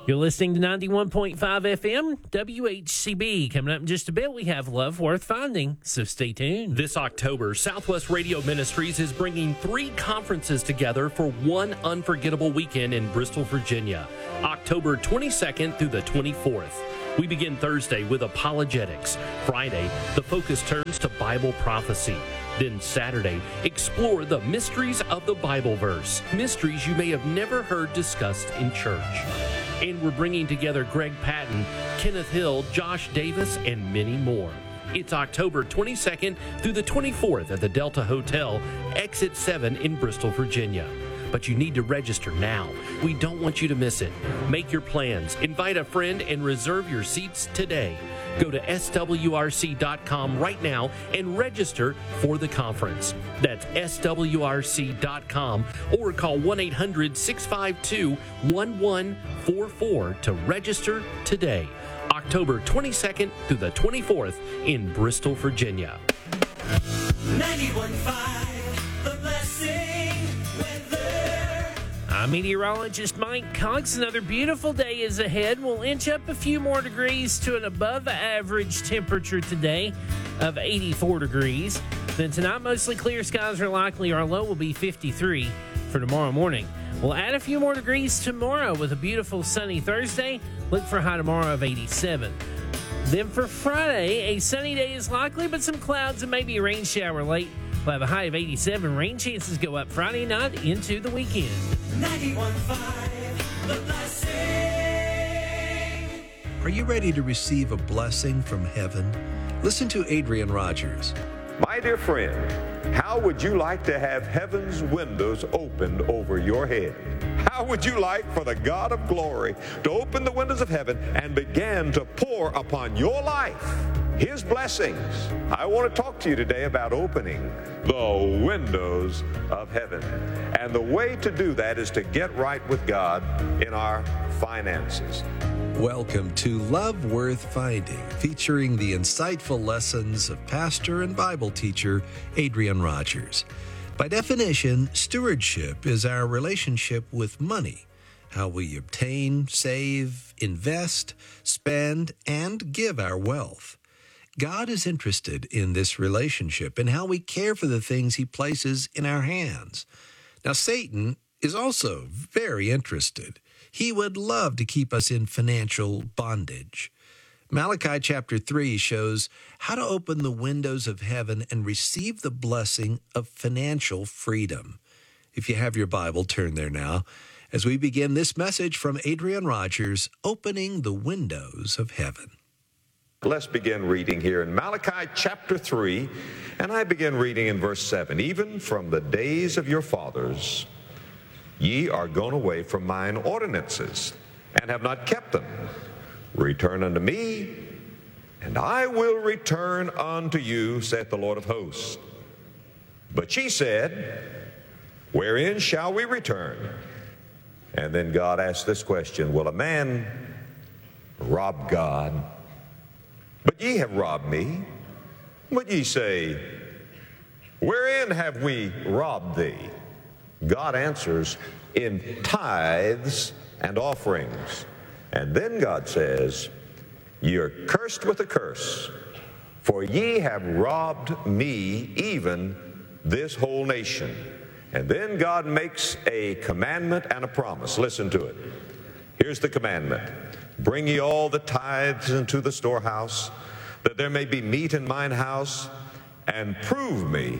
You're listening to 91.5 FM, WHCB. Coming up in just a bit, we have Love Worth Finding, so stay tuned. This October, Southwest Radio Ministries is bringing 3 conferences together for one unforgettable weekend in Bristol, Virginia, October 22nd through the 24th. We begin Thursday with apologetics. Friday, the focus turns to Bible prophecy. Then Saturday, explore the mysteries of the Bible verse, mysteries you may have never heard discussed in church. And we're bringing together Greg Patton, Kenneth Hill, Josh Davis, and many more. It's October 22nd through the 24th at the Delta Hotel, Exit 7 in Bristol, Virginia. But you need to register now. We don't want you to miss it. Make your plans, invite a friend, and reserve your seats today. Go to swrc.com right now and register for the conference. That's swrc.com or call 1-800-652-1144 to register today. October 22nd through the 24th in Bristol, Virginia. 91.5 The Blessing Weather. I'm meteorologist Mike Cox. Another beautiful day is ahead. We'll inch up a few more degrees to an above average temperature today of 84 degrees. Then tonight, mostly clear skies are likely. Our low will be 53 for tomorrow morning. We'll add a few more degrees tomorrow with a beautiful sunny Thursday. Look for a high tomorrow of 87. Then for Friday, a sunny day is likely, but some clouds and maybe a rain shower late. We'll have a high of 87. Rain chances go up Friday night into the weekend. 91.5 The Blessing. Are you ready to receive a blessing from heaven? Listen to Adrian Rogers. My dear friend, how would you like to have heaven's windows opened over your head? How would you like for the God of glory to open the windows of heaven and begin to pour upon your life His blessings? I want to talk to you today about opening the windows of heaven. And the way to do that is to get right with God in our finances. Welcome to Love Worth Finding, featuring the insightful lessons of pastor and Bible teacher Adrian Rogers. By definition, stewardship is our relationship with money, how we obtain, save, invest, spend, and give our wealth. God is interested in this relationship and how we care for the things He places in our hands. Now, Satan is also very interested. He would love to keep us in financial bondage. Malachi chapter 3 shows how to open the windows of heaven and receive the blessing of financial freedom. If you have your Bible, turn there now as we begin this message from Adrian Rogers, Opening the Windows of Heaven. Let's begin reading here in Malachi chapter 3, and I begin reading in verse 7. Even from the days of your fathers, ye are gone away from mine ordinances, and have not kept them. Return unto me, and I will return unto you, saith the Lord of hosts. But ye said, wherein shall we return? And then God asked this question, will a man rob God? But ye have robbed me. But ye say, wherein have we robbed thee? God answers, in tithes and offerings. And then God says, ye are cursed with a curse, for ye have robbed me, even this whole nation. And then God makes a commandment and a promise. Listen to it. Here's the commandment. Bring ye all the tithes into the storehouse, that there may be meat in mine house, and prove me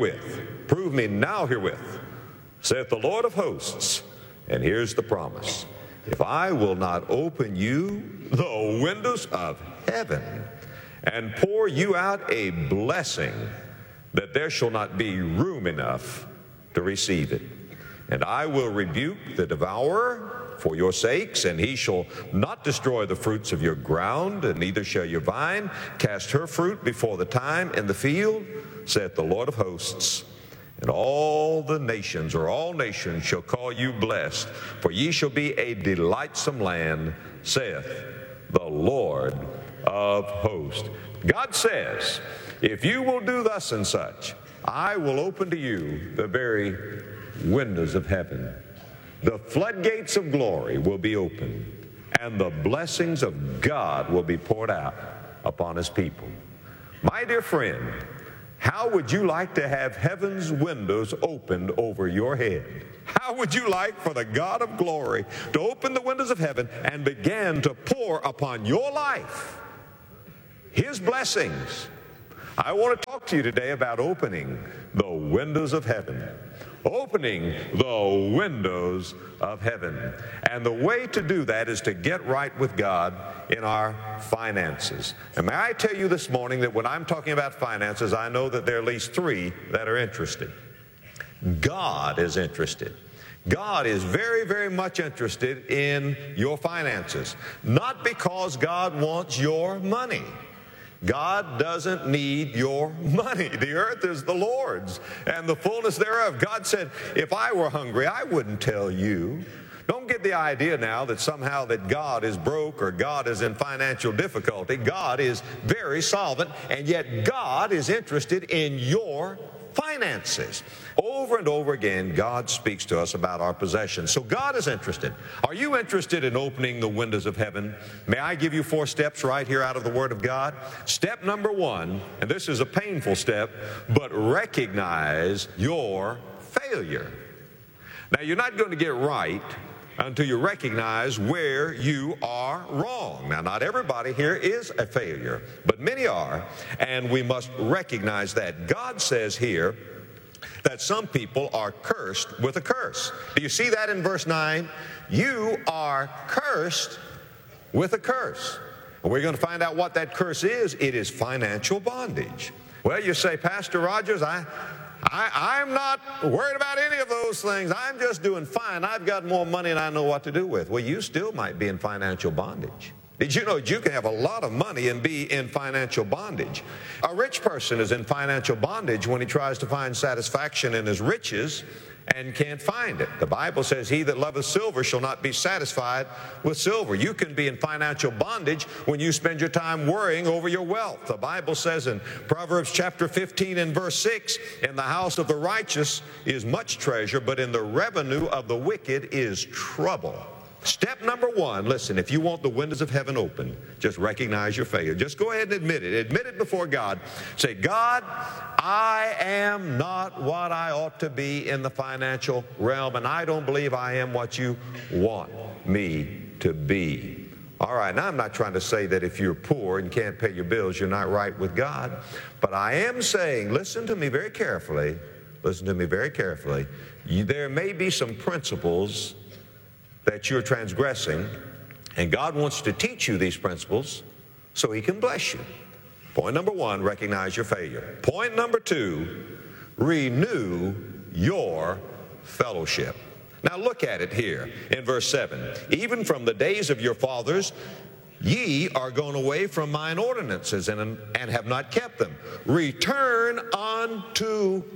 now herewith, saith the Lord of hosts. And here's the promise. If I will not open you the windows of heaven and pour you out a blessing, that there shall not be room enough to receive it. And I will rebuke the devourer for your sakes, and he shall not destroy the fruits of your ground, and neither shall your vine cast her fruit before the time in the field, saith the Lord of hosts. And all the nations, or all nations, shall call you blessed, for ye shall be a delightsome land, saith the Lord of hosts. God says, if you will do thus and such, I will open to you the very windows of heaven. The floodgates of glory will be open, and the blessings of God will be poured out upon his people. My dear friend, how would you like to have heaven's windows opened over your head? How would you like for the God of glory to open the windows of heaven and begin to pour upon your life his blessings? I want to talk to you today about opening the windows of heaven. Opening the windows of heaven. And the way to do that is to get right with God in our finances. And may I tell you this morning that when I'm talking about finances, I know that there are at least three that are interested. God is interested. God is very, very much interested in your finances. Not because God wants your money. God doesn't need your money. The earth is the Lord's and the fullness thereof. God said, if I were hungry, I wouldn't tell you. Don't get the idea now that somehow that God is broke or God is in financial difficulty. God is very solvent, and yet God is interested in your finances. Over and over again, God speaks to us about our possessions. So God is interested. Are you interested in opening the windows of heaven? May I give you 4 steps right here out of the Word of God? Step number 1, and this is a painful step, but recognize your failure. Now, you're not going to get right until you recognize where you are wrong. Now, not everybody here is a failure, but many are, and we must recognize that. God says here that some people are cursed with a curse. Do you see that in verse 9? You are cursed with a curse. And we're going to find out what that curse is. It is financial bondage. Well, you say, Pastor Rogers, I'm not worried about any of those things. I'm just doing fine. I've got more money than I know what to do with. Well, you still might be in financial bondage. Did you know you can have a lot of money and be in financial bondage? A rich person is in financial bondage when he tries to find satisfaction in his riches and can't find it. The Bible says, he that loveth silver shall not be satisfied with silver. You can be in financial bondage when you spend your time worrying over your wealth. The Bible says in Proverbs chapter 15 and verse 6, in the house of the righteous is much treasure, but in the revenue of the wicked is trouble. Step number 1, listen, if you want the windows of heaven open, just recognize your failure. Just go ahead and admit it. Admit it before God. Say, God, I am not what I ought to be in the financial realm, and I don't believe I am what you want me to be. All right, now I'm not trying to say that if you're poor and can't pay your bills, you're not right with God. But I am saying, listen to me very carefully. Listen to me very carefully. There may be some principles that you're transgressing, and God wants to teach you these principles so he can bless you. Point number 1, recognize your failure. Point number 2, renew your fellowship. Now look at it here in verse 7. Even from the days of your fathers, ye are gone away from mine ordinances and have not kept them. Return unto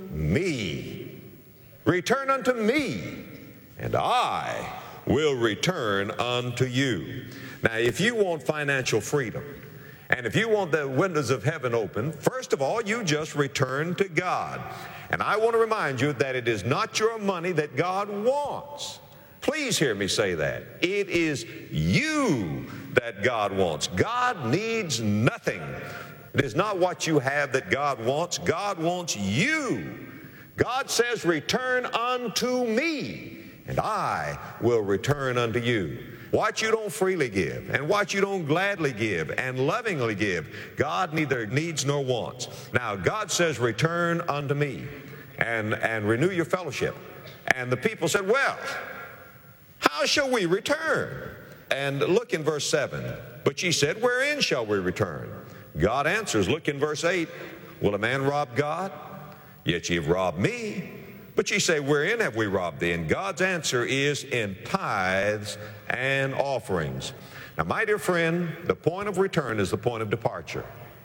me. Return unto me, and I will return unto you. Now, if you want financial freedom, and if you want the windows of heaven open, first of all, you just return to God. And I want to remind you that it is not your money that God wants. Please hear me say that. It is you that God wants. God needs nothing. It is not what you have that God wants. God wants you. God says, return unto me, and I will return unto you. What you don't freely give, and what you don't gladly give, and lovingly give, God neither needs nor wants. Now, God says, return unto me, and renew your fellowship. And the people said, well, how shall we return? And look in verse 7. But ye said, wherein shall we return? God answers, look in verse 8. Will a man rob God? Yet ye have robbed me. But ye say, wherein have we robbed thee? And God's answer is in tithes and offerings. Now, my dear friend, the point of return is the point of departure.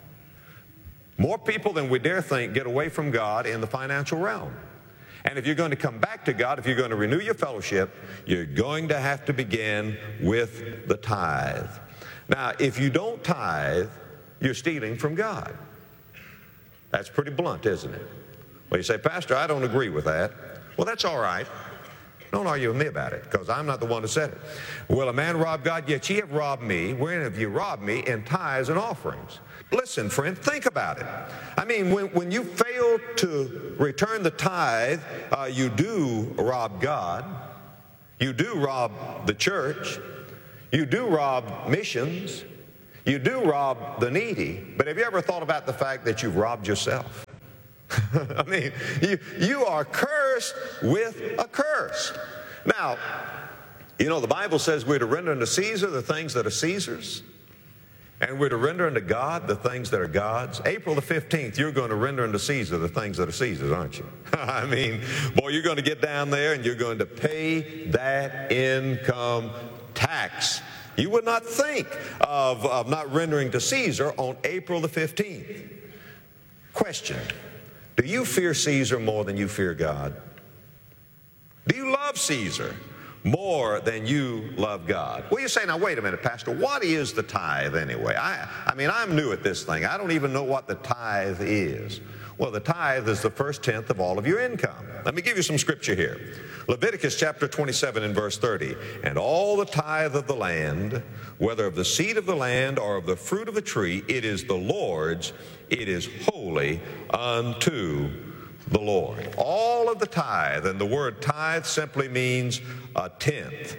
More people than we dare think get away from God in the financial realm. And if you're going to come back to God, if you're going to renew your fellowship, you're going to have to begin with the tithe. Now, if you don't tithe, you're stealing from God. That's pretty blunt, isn't it? Well, you say, Pastor, I don't agree with that. Well, that's all right. Don't argue with me about it, because I'm not the one who said it. Will a man rob God? Yet ye have robbed me. Wherein have you robbed me? In tithes and offerings. Listen, friend, think about it. I mean, when you fail to return the tithe, you do rob God. You do rob the church. You do rob missions. You do rob the needy. But have you ever thought about the fact that you've robbed yourself? I mean, you are cursed with a curse. Now, you know, the Bible says we're to render unto Caesar the things that are Caesar's, and we're to render unto God the things that are God's. April the 15th, you're going to render unto Caesar the things that are Caesar's, aren't you? I mean, boy, you're going to get down there and you're going to pay that income tax. You would not think of not rendering to Caesar on April the 15th. Question: do you fear Caesar more than you fear God? Do you love Caesar more than you love God? Well, you say, now wait a minute, Pastor, what is the tithe anyway? I mean, I'm new at this thing. I don't even know what the tithe is. Well, the tithe is the first tenth of all of your income. Let me give you some scripture here. Leviticus chapter 27 and verse 30. And all the tithe of the land, whether of the seed of the land or of the fruit of the tree, it is the Lord's. It is holy unto the Lord. All of the tithe, and the word tithe simply means a tenth.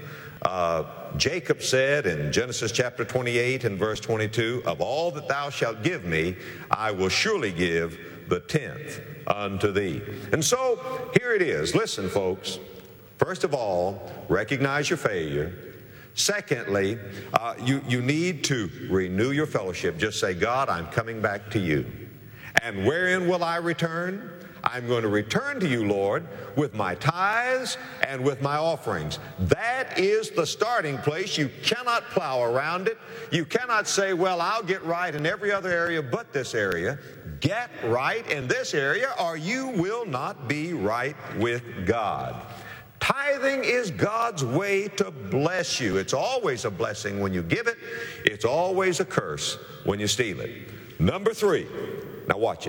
Jacob said in Genesis chapter 28 and verse 22, of all that thou shalt give me, I will surely give the tenth unto thee. And so here it is. Listen, folks. First of all, recognize your failure. Secondly, you need to renew your fellowship. Just say, God, I'm coming back to you. And wherein will I return? I'm going to return to you, Lord, with my tithes and with my offerings. That is the starting place. You cannot plow around it. You cannot say, well, I'll get right in every other area but this area. Get right in this area, or you will not be right with God. Tithing is God's way to bless you. It's always a blessing when you give it. It's always a curse when you steal it. Number 3. Now watch it.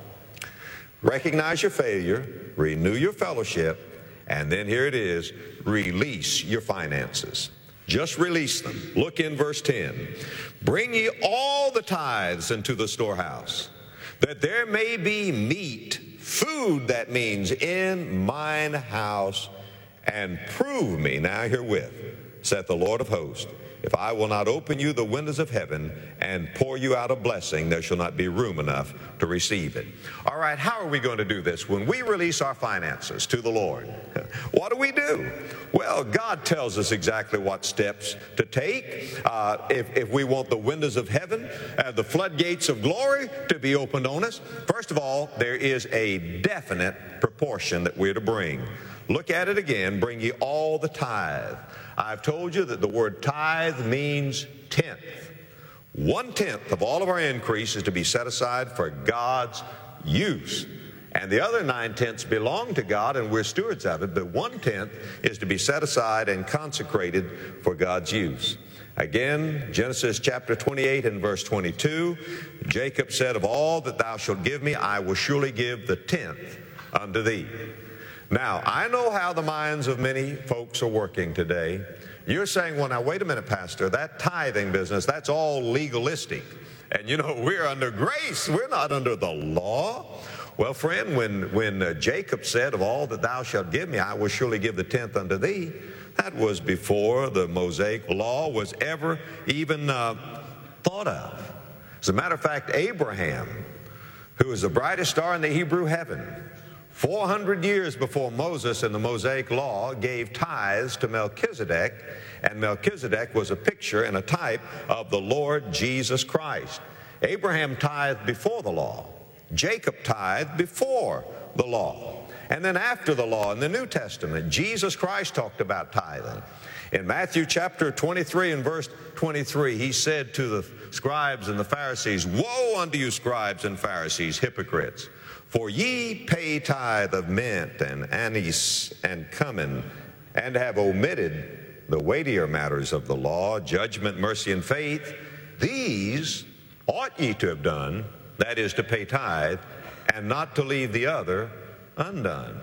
Recognize your failure, renew your fellowship, and then here it is, release your finances. Just release them. Look in verse 10. Bring ye all the tithes into the storehouse, that there may be meat, food, that means, in mine house, and prove me now herewith, saith the Lord of hosts, if I will not open you the windows of heaven and pour you out a blessing, there shall not be room enough to receive it. All right, how are we going to do this? When we release our finances to the Lord, what do? Well, God tells us exactly what steps to take if we want the windows of heaven and the floodgates of glory to be opened on us. First of all, there is a definite proportion that we're to bring. Look at it again. Bring ye all the tithe. I've told you that the word tithe means tenth. 1/10 of all of our increase is to be set aside for God's use. And the other 9/10 belong to God, and we're stewards of it, but 1/10 is to be set aside and consecrated for God's use. Again, Genesis chapter 28 and verse 22, Jacob said, of all that thou shalt give me, I will surely give the tenth unto thee. Now, I know how the minds of many folks are working today. You're saying, well, now, wait a minute, Pastor, that tithing business, that's all legalistic. And, you know, we're under grace. We're not under the law. Well, friend, when Jacob said, of all that thou shalt give me, I will surely give the tenth unto thee, that was before the Mosaic law was ever even thought of. As a matter of fact, Abraham, who was the brightest star in the Hebrew heaven, 400 years before Moses and the Mosaic law, gave tithes to Melchizedek, and Melchizedek was a picture and a type of the Lord Jesus Christ. Abraham tithed before the law. Jacob tithed before the law. And then after the law in the New Testament, Jesus Christ talked about tithing. In Matthew chapter 23 and verse 23, he said to the scribes and the Pharisees, woe unto you, scribes and Pharisees, hypocrites! For ye pay tithe of mint and anise and cumin, and have omitted the weightier matters of the law, judgment, mercy, and faith. These ought ye to have done, that is, to pay tithe, and not to leave the other undone.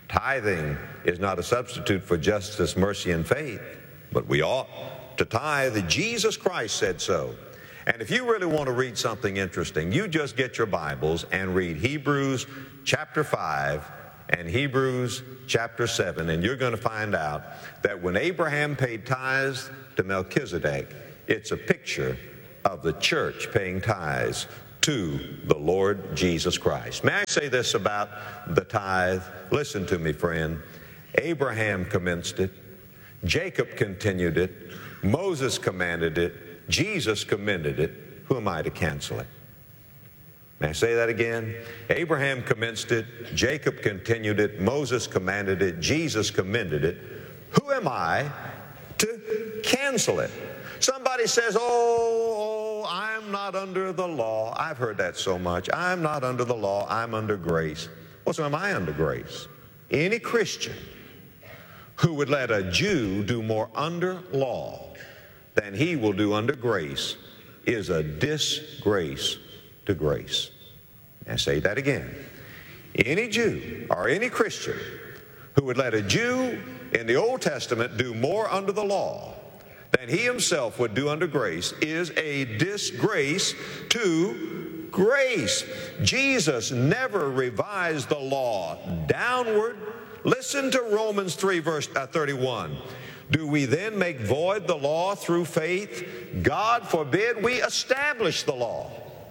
Tithing is not a substitute for justice, mercy, and faith, but we ought to tithe. Jesus Christ said so. And if you really want to read something interesting, you just get your Bibles and read Hebrews chapter 5 and Hebrews chapter 7, and you're going to find out that when Abraham paid tithes to Melchizedek, it's a picture of the church paying tithes to the Lord Jesus Christ. May I say this about the tithe? Listen to me, friend. Abraham commenced it. Jacob continued it. Moses commanded it. Jesus commended it. Who am I to cancel it? May I say that again? Abraham commenced it. Jacob continued it. Moses commanded it. Jesus commended it. Who am I to cancel it? Somebody says, oh, I'm not under the law. I've heard that so much. I'm not under the law. I'm under grace. Well, so am I under grace? Any Christian who would let a Jew do more under law than he will do under grace is a disgrace to grace. And say that again. Any Jew or any Christian who would let a Jew in the Old Testament do more under the law than he himself would do under grace is a disgrace to grace. Jesus never revised the law downward. Listen to Romans 3 verse 31. Do we then make void the law through faith? God forbid. We establish the law.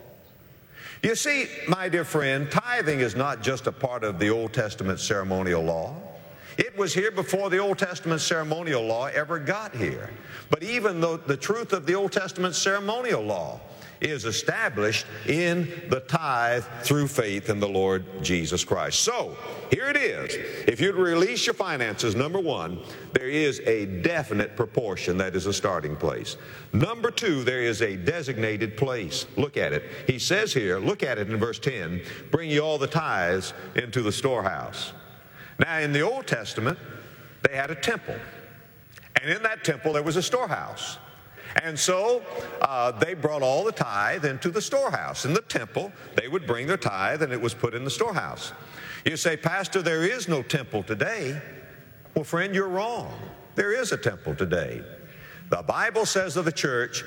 You see, my dear friend, tithing is not just a part of the Old Testament ceremonial law. It was here before the Old Testament ceremonial law ever got here. But even though the truth of the Old Testament ceremonial law is established in the tithe through faith in the Lord Jesus Christ. So, here it is. If you'd release your finances, number one, there is a definite proportion that is a starting place. Number two, there is a designated place. Look at it. He says here, look at it in verse 10, bring ye all the tithes into the storehouse. Now, in the Old Testament, they had a temple. And in that temple, there was a storehouse. And so they brought all the tithe into the storehouse. In the temple, they would bring their tithe, and it was put in the storehouse. You say, Pastor, there is no temple today. Well, friend, you're wrong. There is a temple today. The Bible says of the church,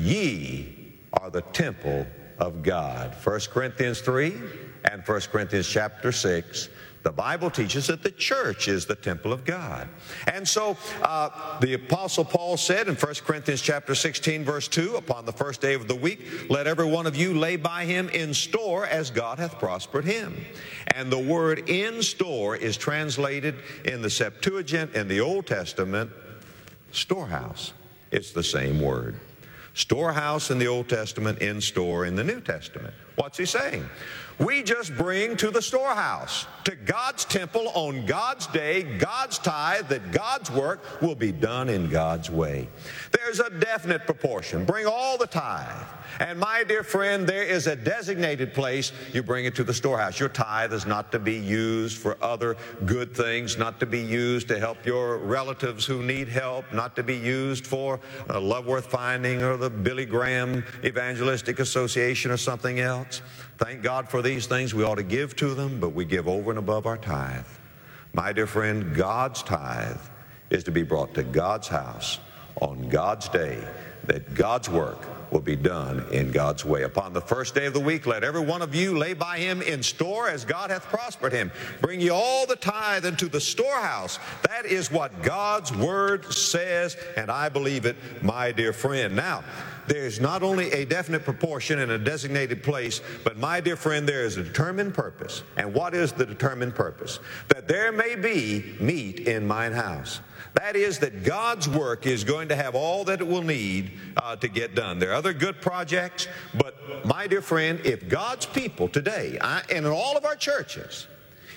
ye are the temple of God. 1 Corinthians 3 and 1 Corinthians chapter 6. The Bible teaches that the church is the temple of God. And so the Apostle Paul said in 1 Corinthians chapter 16, verse 2, upon the first day of the week, let every one of you lay by him in store as God hath prospered him. And the word in store is translated in the Septuagint in the Old Testament, storehouse. It's the same word. Storehouse in the Old Testament, in store in the New Testament. What's he saying? We just bring to the storehouse, to God's temple on God's day, God's tithe, that God's work will be done in God's way. There's a definite proportion. Bring all the tithe. And my dear friend, there is a designated place. You bring it to the storehouse. Your tithe is not to be used for other good things, not to be used to help your relatives who need help, not to be used for Love Worth Finding or the Billy Graham Evangelistic Association or something else. Thank God for these things. We ought to give to them, but we give over and above our tithe. My dear friend, God's tithe is to be brought to God's house on God's day, that God's work will be done in God's way. Upon the first day of the week, let every one of you lay by him in store as God hath prospered him. Bring ye all the tithe into the storehouse. That is what God's word says, and I believe it, my dear friend. Now, there's not only a definite proportion in a designated place, but my dear friend, there is a determined purpose. And what is the determined purpose? That there may be meat in mine house. That is, that God's work is going to have all that it will need to get done. There are other good projects, but my dear friend, if God's people today, and in all of our churches,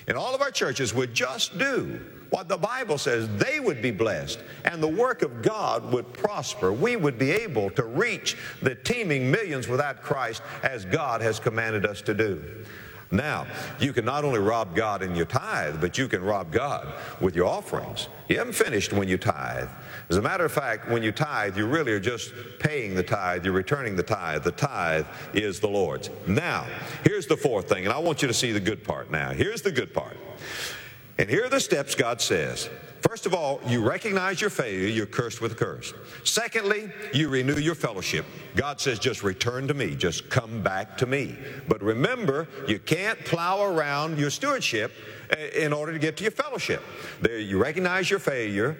would just do what the Bible says, they would be blessed, and the work of God would prosper. We would be able to reach the teeming millions without Christ as God has commanded us to do. Now, you can not only rob God in your tithe, but you can rob God with your offerings. You haven't finished when you tithe. As a matter of fact, when you tithe, you really are just paying the tithe. You're returning the tithe. The tithe is the Lord's. Now, here's the fourth thing, and I want you to see the good part now. Here's the good part. And here are the steps God says. First of all, you recognize your failure, you're cursed with a curse. Secondly, you renew your fellowship. God says, just return to me, just come back to me. But remember, you can't plow around your stewardship in order to get to your fellowship. There, you recognize your failure,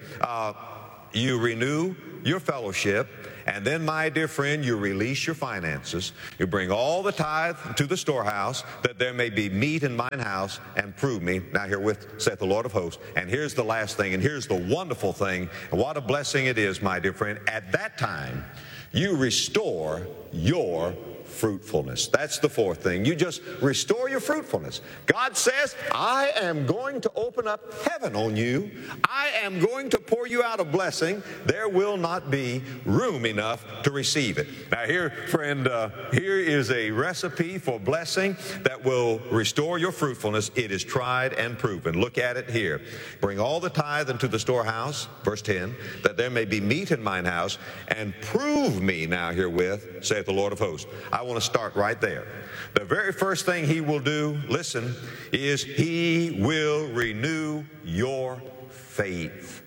you renew your fellowship, and then, my dear friend, you release your finances. You bring all the tithe to the storehouse, that there may be meat in mine house, and prove me. Now herewith saith the Lord of hosts. And here's the last thing, and here's the wonderful thing, and what a blessing it is, my dear friend. At that time, you restore your fruitfulness. That's the fourth thing. You just restore your fruitfulness. God says, I am going to open up heaven on you. I am going to pour you out a blessing. There will not be room enough to receive it. Now here, friend, here is a recipe for blessing that will restore your fruitfulness. It is tried and proven. Look at it here. Bring all the tithe into the storehouse, verse 10, that there may be meat in mine house, and prove me now herewith, saith the Lord of hosts. I want to start right there. The very first thing he will do, listen, is he will renew your faith.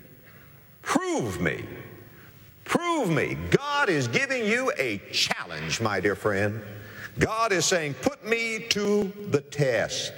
Prove me. Prove me. God is giving you a challenge, my dear friend. God is saying, put me to the test.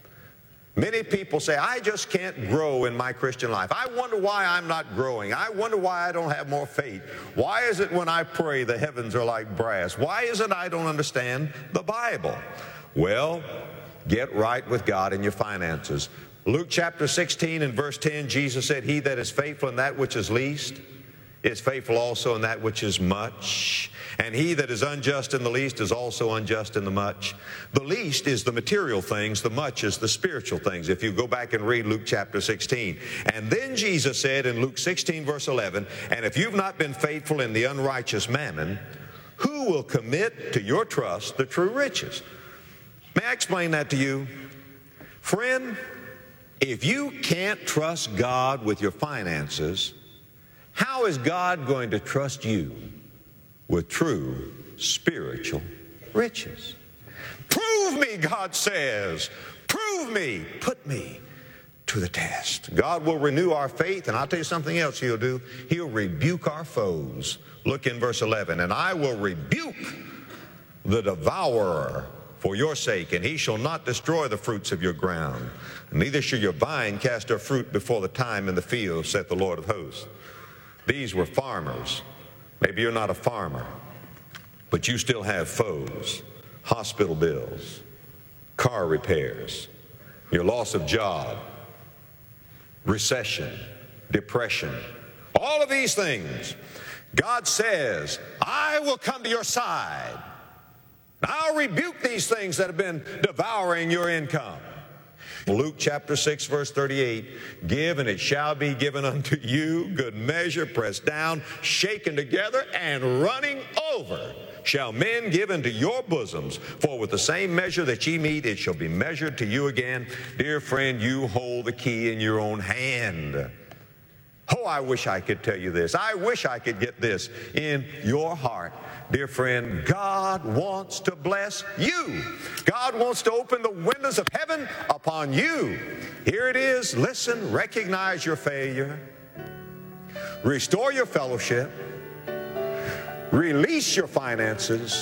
Many people say, I just can't grow in my Christian life. I wonder why I'm not growing. I wonder why I don't have more faith. Why is it when I pray the heavens are like brass? Why is it I don't understand the Bible? Well, get right with God in your finances. Luke chapter 16 and verse 10, Jesus said, he that is faithful in that which is least is faithful also in that which is much. And he that is unjust in the least is also unjust in the much. The least is the material things, the much is the spiritual things. If you go back and read Luke chapter 16. And then Jesus said in Luke 16 verse 11, and if you've not been faithful in the unrighteous mammon, who will commit to your trust the true riches? May I explain that to you? Friend, if you can't trust God with your finances, how is God going to trust you with true spiritual riches? Prove me, God says. Prove me. Put me to the test. God will renew our faith, and I'll tell you something else he'll do. He'll rebuke our foes. Look in verse 11. And I will rebuke the devourer for your sake, and he shall not destroy the fruits of your ground. Neither shall your vine cast her fruit before the time in the field, saith the Lord of hosts. These were farmers. Maybe you're not a farmer, but you still have foes, hospital bills, car repairs, your loss of job, recession, depression, all of these things. God says, I will come to your side. I'll rebuke these things that have been devouring your income. Luke chapter 6 verse 38, give and it shall be given unto you, good measure, pressed down, shaken together, and running over shall men give into your bosoms. For with the same measure that ye mete, it shall be measured to you again. Dear friend, you hold the key in your own hand. Oh, I wish I could tell you this. I wish I could get this in your heart. Dear friend, God wants to bless you. God wants to open the windows of heaven upon you. Here it is. Listen, recognize your failure. Restore your fellowship. Release your finances.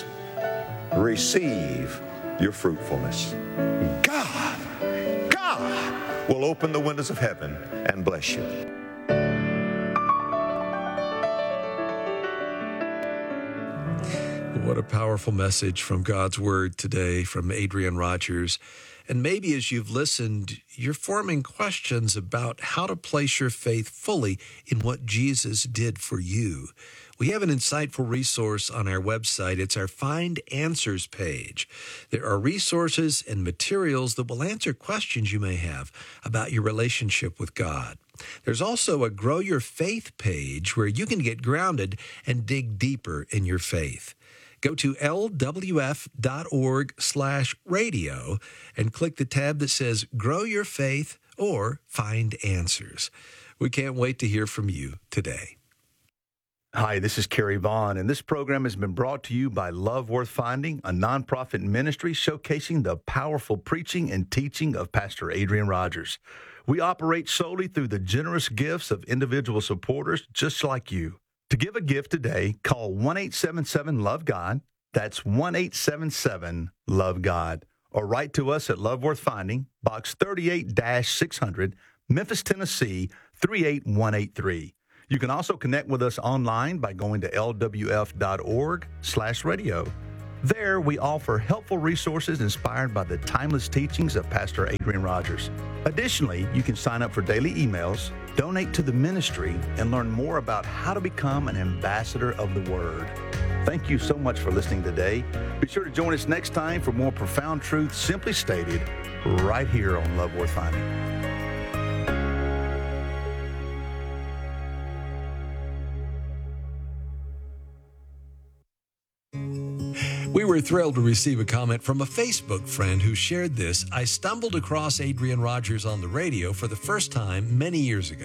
Receive your fruitfulness. God will open the windows of heaven and bless you. What a powerful message from God's Word today from Adrian Rogers. And maybe as you've listened, you're forming questions about how to place your faith fully in what Jesus did for you. We have an insightful resource on our website. It's our Find Answers page. There are resources and materials that will answer questions you may have about your relationship with God. There's also a Grow Your Faith page where you can get grounded and dig deeper in your faith. Go to lwf.org/radio and click the tab that says Grow Your Faith or Find Answers. We can't wait to hear from you today. Hi, this is Kerry Vaughn, and this program has been brought to you by Love Worth Finding, a nonprofit ministry showcasing the powerful preaching and teaching of Pastor Adrian Rogers. We operate solely through the generous gifts of individual supporters just like you. To give a gift today, call 1-877-LOVE-GOD. That's 1-877-LOVE-GOD. Or write to us at Love Worth Finding, Box 38-600, Memphis, Tennessee, 38183. You can also connect with us online by going to lwf.org/radio. There, we offer helpful resources inspired by the timeless teachings of Pastor Adrian Rogers. Additionally, you can sign up for daily emails, donate to the ministry, and learn more about how to become an ambassador of the Word. Thank you so much for listening today. Be sure to join us next time for more profound truth simply stated right here on Love Worth Finding. We were thrilled to receive a comment from a Facebook friend who shared this. I stumbled across Adrian Rogers on the radio for the first time many years ago.